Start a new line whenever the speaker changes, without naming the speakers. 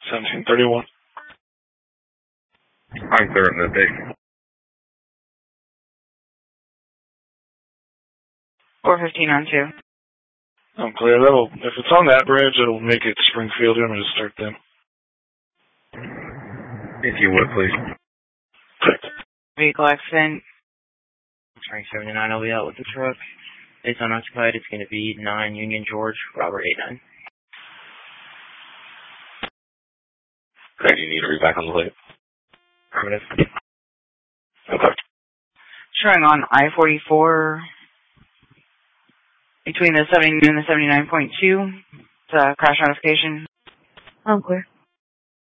1731.
I'm clear in the day.
415 on 2.
I'm clear. If it's on that bridge, it'll make it Springfield. I'm going to start them.
If you would, please.
Vehicle accident. Train 79 will be out with the truck. It's unoccupied. It's going to be 9 Union George, Robert 89.
Okay, do you need to read back on the plate?
Affirmative.
Okay.
Showing on I-44 between the 70 and the 79.2. It's a crash notification.
I'm clear.